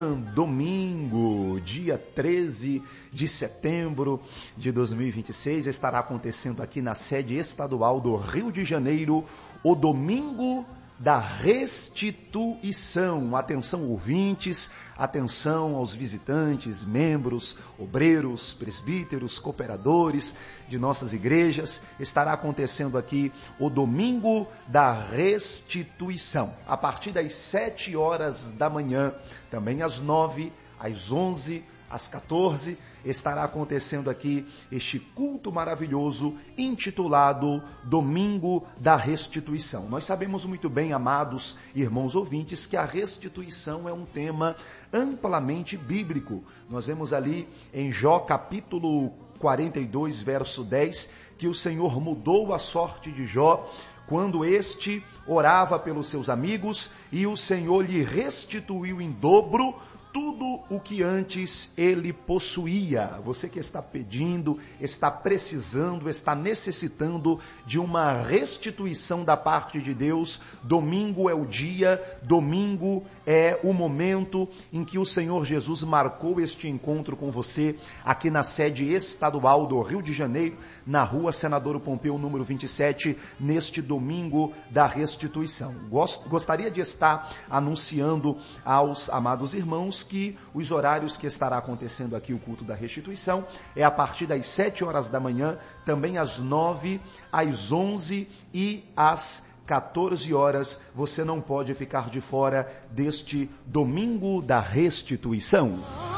Domingo, dia 13 de setembro de 2026, estará acontecendo aqui na sede estadual do Rio de Janeiro o Domingo da Restituição. Atenção, ouvintes, atenção aos visitantes, membros, obreiros, presbíteros, cooperadores de nossas igrejas. Estará acontecendo aqui o Domingo da Restituição, a partir das 7 horas da manhã, também às 9, às 11, às 14, estará acontecendo aqui este culto maravilhoso intitulado Domingo da Restituição. Nós sabemos muito bem, amados irmãos ouvintes, que a restituição é um tema amplamente bíblico. Nós vemos ali em Jó capítulo 42, verso 10, que o Senhor mudou a sorte de Jó quando este orava pelos seus amigos e o Senhor lhe restituiu em dobro tudo o que antes ele possuía. Você que está pedindo, está precisando, está necessitando de uma restituição da parte de Deus, domingo é o dia, domingo é o momento em que o Senhor Jesus marcou este encontro com você aqui na sede estadual do Rio de Janeiro, na rua Senador Pompeu, número 27, neste domingo da restituição. Gostaria de estar anunciando aos amados irmãos que os horários que estará acontecendo aqui o culto da restituição é a partir das 7 horas da manhã, também às 9, às 11 e às 14 horas. Você não pode ficar de fora deste Domingo da Restituição.